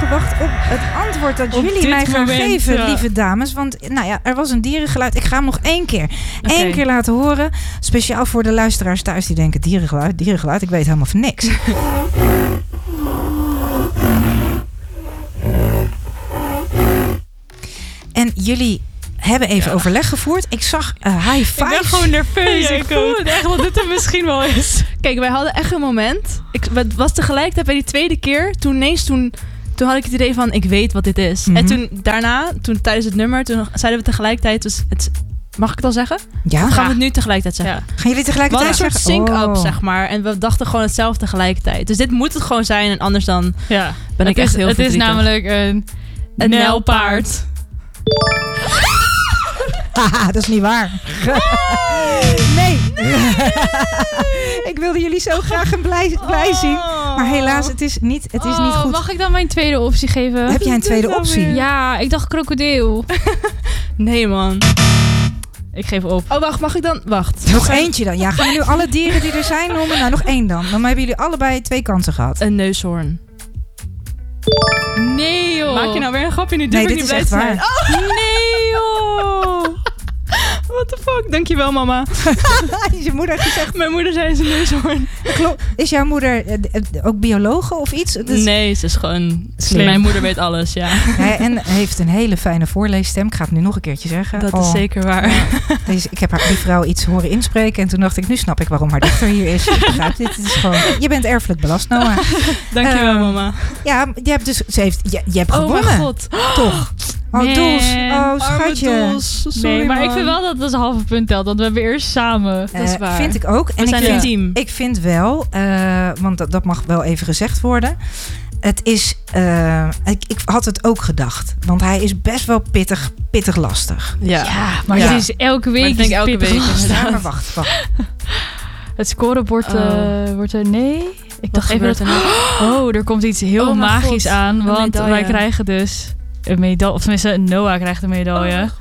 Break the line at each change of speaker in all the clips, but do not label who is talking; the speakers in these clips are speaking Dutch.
gewacht op het antwoord dat
Op
jullie
dit
mij gaan
moment,
geven,
ja.
lieve dames. Want er was een dierengeluid. Ik ga hem nog 1 keer.
Oké.
1 keer laten horen. Speciaal voor de luisteraars thuis die denken, dierengeluid. Ik weet helemaal van niks. En jullie hebben even overleg gevoerd. Ik zag high five.
Ik ben gewoon nerveus.
Ja,
ik voel het echt dat dit er misschien wel is.
Kijk, wij hadden echt een moment. Het was tegelijkertijd bij die tweede keer. Toen had ik het idee van, ik weet wat dit is.
Mhm.
En toen tijdens het nummer, toen zeiden we tegelijkertijd... Dus mag ik het al zeggen?
Ja,
Of gaan we het nu tegelijkertijd zeggen?
Ja.
gaan jullie
We hadden
tegelijkertijd
een soort
zeggen?
sync-up, zeg maar. En we dachten gewoon hetzelfde tegelijkertijd. Dus dit moet het gewoon zijn. En anders dan
Ja.
ben ik echt heel
Het is
verdrietig.
namelijk een nijlpaard.
Haha, dat is niet waar. Nee. Ik wilde jullie zo graag blij zien. Maar helaas, het is niet goed.
Mag ik dan mijn tweede optie geven?
Heb jij een tweede optie?
Ja, ik dacht krokodil.
Nee, man.
Ik geef op.
Oh, wacht. Mag ik dan... Wacht.
Nog eentje dan. Ja, gaan we nu alle dieren die er zijn noemen? Nou, nog 1 dan. Dan hebben jullie allebei 2 kansen gehad.
Een neushoorn.
Nee, joh.
Maak je nou weer een grapje? Nu
Nee,
durf ik
dit
niet
is
blij
echt
te zijn.
waar.
Nee, joh.
What the fuck? Dankjewel, mama.
Is je moeder gezegd?
Mijn moeder zei ze neushoorn.
Klopt. Is jouw moeder ook biologe of iets? Het is-
Nee, ze is gewoon...
Slim.
Mijn moeder weet alles, ja.
En heeft een hele fijne voorleesstem. Ik ga het nu nog een keertje zeggen.
Dat is zeker waar.
Ik heb die vrouw iets horen inspreken. En toen dacht ik, nu snap ik waarom haar dochter hier is. Ik begrijp dit. Het is gewoon, je bent erfelijk belast, Noah.
Dankjewel, mama.
Ja, je hebt dus... Je hebt
Oh
gewonnen.
mijn god.
Toch? Oh,
Man.
Doels. Oh, schatje.
Arme Doels. Sorry,
Nee, maar
man.
ik vind wel dat het een halve punt telt. Want we hebben eerst samen.
Dat is waar.
Vind ik ook. En
We zijn
ik
een
vind,
team.
Ik vind wel, want dat mag wel even gezegd worden. Het is, ik had het ook gedacht. Want hij is best wel pittig lastig.
Ja.
Maar
Ja.
het is elke week.
Maar ik denk elke
pittig
week
lastig.
inderdaad.
Ja, maar wacht.
Het scorebord wordt er nee. Ik dacht even
gebeurt
dat...
er nou?
Oh, er komt iets heel
Oh mijn
magisch
God,
aan.
een
Want
medaille.
wij krijgen dus een medaille. Of tenminste, Noah krijgt een medaille.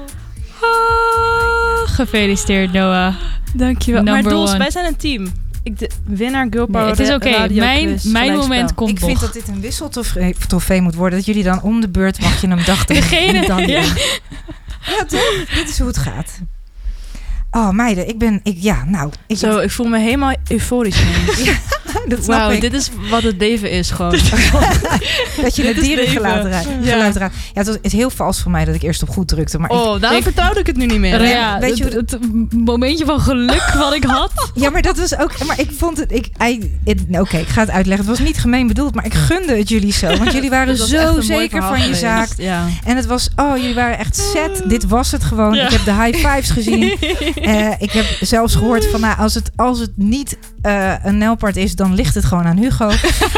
Gefeliciteerd, Noah.
Dankjewel. Maar
Number
Doels,
one.
wij zijn een team. Winnaar Girl
Nee,
Power
het is oké.
Radio
Mijn
Quiz,
moment
gelijkspel.
komt
Ik vind
nog.
dat dit een wisseltrofee moet worden. Dat jullie dan om de beurt mag je hem
Degene-
medaille.
ja.
Ja, toch? Dit is hoe het gaat. Oh, meiden,
Zo, ik voel me helemaal euforisch ineens.
dat snap
Wauw,
ik.
dit is wat het leven is gewoon.
Dat je
dit
het
is
dierengeluid
leven.
geluid raakt. Ja, het is heel vals van mij dat ik eerst op goed drukte. Maar
Oh, daarom vertrouwde ik het nu niet meer.
Ja,
weet je hoe
het momentje van geluk wat ik had.
ja, maar dat was ook... Maar ik vond het... Oké, ik ga het uitleggen. Het was niet gemeen bedoeld, maar ik gunde het jullie zo. Want jullie waren
Dat was echt
zo
een mooi
zeker
verhaal
van je
geweest.
zaak.
Ja.
En het was... Oh, jullie waren echt set. Dit was het gewoon.
Ja.
Ik heb de high fives gezien. Ik heb zelfs gehoord van... Nou, als het niet een nijlpaard is, dan ligt het gewoon aan Hugo.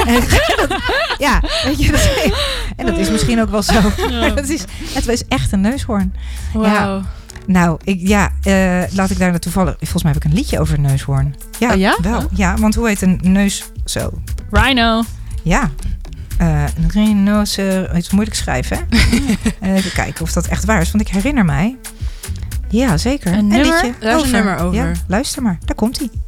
Ja, weet je. Dat is misschien ook wel zo. Maar het was echt een neushoorn.
Wauw.
Nou, laat ik daar toevallig... Volgens mij heb ik een liedje over een neushoorn. Ja,
Oh ja?
wel. Ja, want hoe heet een neus zo?
Rhino.
Ja. Een rhinoceros... Iets moeilijk schrijven, hè? Even kijken of dat echt waar is. Want ik herinner mij... Ja, zeker.
Een nummer?
liedje
Daar is een nummer over.
Ja, luister maar. Daar komt hij.